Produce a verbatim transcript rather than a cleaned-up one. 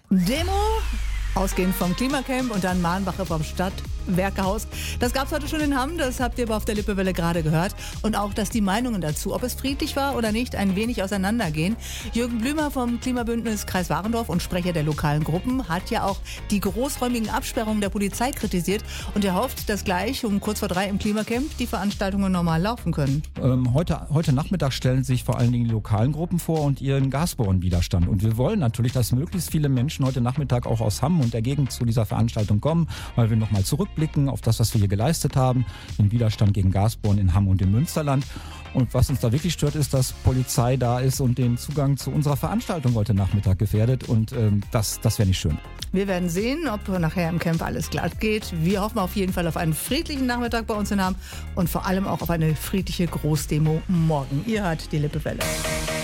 Demo, ausgehend vom Klimacamp und dann Mahnwache vom Stadtwerkehaus. Das gab es heute schon in Hamm, das habt ihr aber auf der Lippewelle gerade gehört. Und auch, dass die Meinungen dazu, ob es friedlich war oder nicht, ein wenig auseinandergehen. Jürgen Blümer vom Klimabündnis Kreis Warendorf und Sprecher der lokalen Gruppen hat ja auch die großräumigen Absperrungen der Polizei kritisiert. Und er hofft, dass gleich um kurz vor drei im Klimacamp die Veranstaltungen normal laufen können. Ähm, heute, heute Nachmittag stellen sich vor allen Dingen die lokalen Gruppen vor und ihren Gasbohrenwiderstand. Und wir wollen natürlich, dass möglichst viele Menschen heute Nachmittag auch aus Hamm und der Gegend zu dieser Veranstaltung kommen, weil wir nochmal zurückblicken auf das, was wir hier geleistet haben, den Widerstand gegen Gasbohren in Hamm und im Münsterland. Und was uns da wirklich stört, ist, dass Polizei da ist und den Zugang zu unserer Veranstaltung heute Nachmittag gefährdet. Und ähm, das, das wäre nicht schön. Wir werden sehen, ob nachher im Camp alles glatt geht. Wir hoffen auf jeden Fall auf einen friedlichen Nachmittag bei uns in Hamm und vor allem auch auf eine friedliche Großdemo morgen. Ihr hört die Lippewelle.